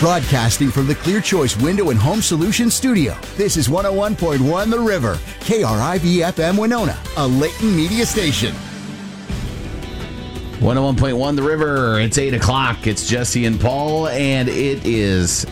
Broadcasting from the Clear Choice Window and Home Solutions Studio, this is 101.1 The River, KRIV-FM Winona, a Layton media station. 101.1 The River. It's 8 o'clock. It's Jesse and Paul, and it is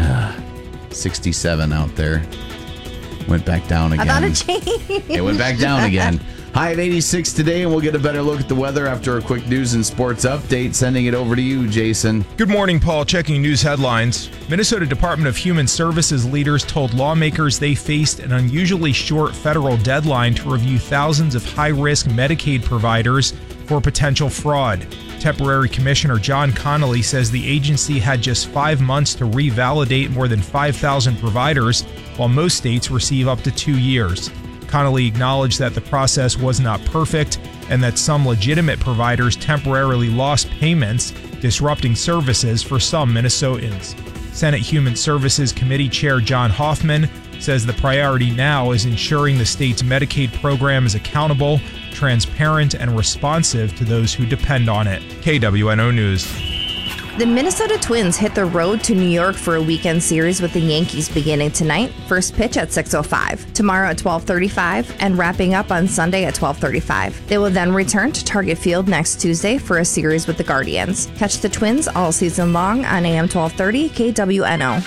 67 out there. Went back down again. I thought it changed. It went back down again. High of 86 today, and we'll get a better look at the weather after a quick news and sports update. Sending it over to you, Jason. Good morning, Paul. Checking news headlines. Minnesota Department of Human Services leaders told lawmakers they faced an unusually short federal deadline to review thousands of high-risk Medicaid providers for potential fraud. Temporary Commissioner John Connolly says the agency had just 5 months to revalidate more than 5,000 providers, while most states receive up to 2 years. Connolly acknowledged that the process was not perfect and that some legitimate providers temporarily lost payments, disrupting services for some Minnesotans. Senate Human Services Committee Chair John Hoffman says the priority now is ensuring the state's Medicaid program is accountable, transparent, and responsive to those who depend on it. KWNO News. The Minnesota Twins hit the road to New York for a weekend series with the Yankees beginning tonight. First pitch at 6:05, tomorrow at 12:35, and wrapping up on Sunday at 12:35. They will then return to Target Field next Tuesday for a series with the Guardians. Catch the Twins all season long on AM 1230 KWNO.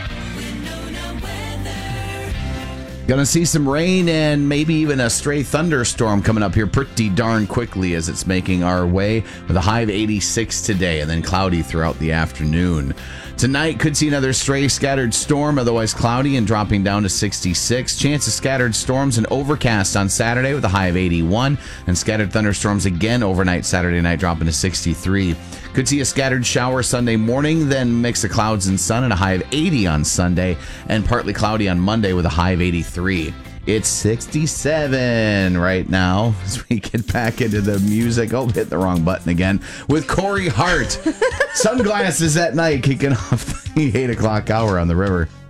Gonna see some rain and maybe even a stray thunderstorm coming up here pretty darn quickly as it's making our way, with a high of 86 today and then cloudy throughout the afternoon. Tonight could see another stray scattered storm, otherwise cloudy and dropping down to 66. Chance of scattered storms and overcast on Saturday with a high of 81, and scattered thunderstorms again overnight Saturday night, dropping to 63. Could see a scattered shower Sunday morning, then mix of clouds and sun and a high of 80 on Sunday, and partly cloudy on Monday with a high of 83. It's 67 right now as we get back into the music. Oh, hit the wrong button again. With Corey Hart. Sunglasses at Night kicking off the 8 o'clock hour on The River.